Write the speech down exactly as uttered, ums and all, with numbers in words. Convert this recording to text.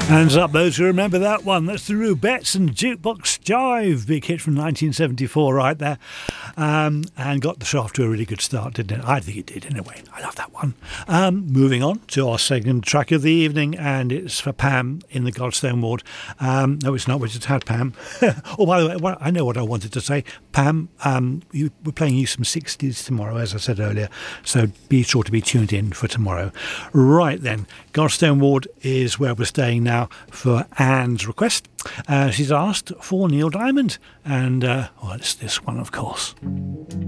Hands up those who remember that one. That's the Rubettes and Jukebox Jive. Big hit from nineteen seventy-four right there. Um, and got the show off to a really good start, didn't it? I think it did anyway. I love that one. Um, moving on to our second track of the evening, and it's for Pam in the Godstone ward. Um, no, it's not. We just had Pam. Oh, by the way, well, I know what I wanted to say. Pam, um, you, we're playing you some sixties tomorrow, as I said earlier. So be sure to be tuned in for tomorrow. Right then, Godstone ward is where we're staying now for Anne's request. Uh, she's asked for Neil Diamond, and uh, well, it's this one, of course.